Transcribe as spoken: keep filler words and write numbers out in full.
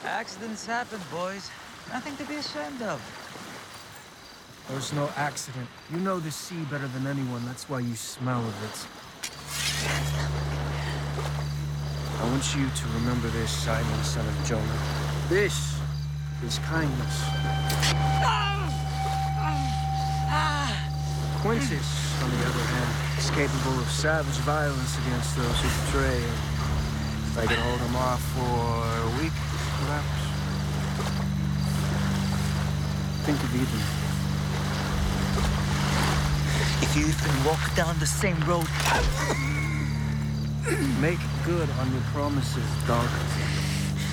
Accidents happen, boys. Nothing to be ashamed of. There's no accident. You know the sea better than anyone, that's why you smell of it. I want you to remember this, Simon, son of Jonah. This is kindness. Quintus, on the other hand, is capable of savage violence against those who betray him. If I could hold him off for a week, perhaps. Think of Eden. If you even walk down the same road... Make good on your promises, dog.